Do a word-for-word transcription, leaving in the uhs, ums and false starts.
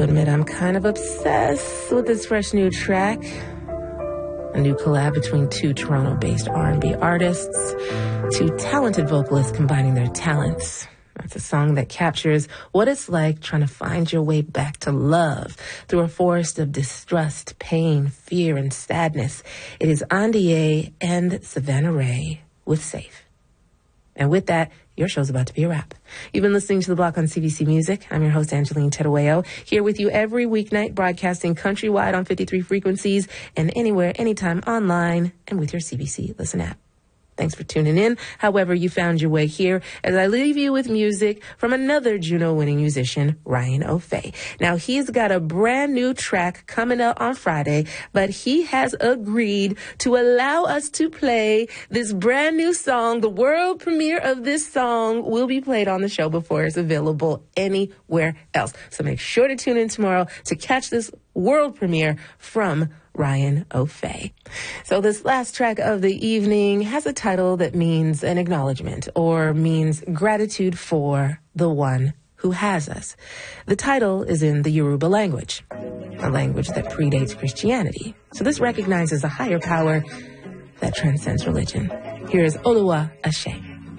to admit I'm kind of obsessed with this fresh new track. A new collab between two Toronto-based R and B artists, two talented vocalists combining their talents. It's a song that captures what it's like trying to find your way back to love through a forest of distrust, pain, fear, and sadness. It is Andie and Savannah Ray with Safe. And with that, your show's about to be a wrap. You've been listening to The Block on C B C Music. I'm your host, Angeline Terueo, here with you every weeknight, broadcasting countrywide on fifty-three frequencies and anywhere, anytime online and with your C B C Listen app. Thanks for tuning in, however you found your way here, as I leave you with music from another Juno-winning musician, Ryan O'Fay. Now, he's got a brand new track coming out on Friday, but he has agreed to allow us to play this brand new song. The world premiere of this song will be played on the show before it's available anywhere else. So make sure to tune in tomorrow to catch this world premiere from Ryan O'Fay. So this last track of the evening has a title that means an acknowledgement or means gratitude for the one who has us. The title is in the Yoruba language, a language that predates Christianity. So this recognizes a higher power that transcends religion. Here is Oluwa Ashe.